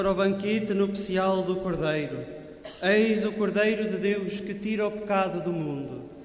Para o banquete nupcial do Cordeiro. Eis o Cordeiro de Deus que tira o pecado do mundo.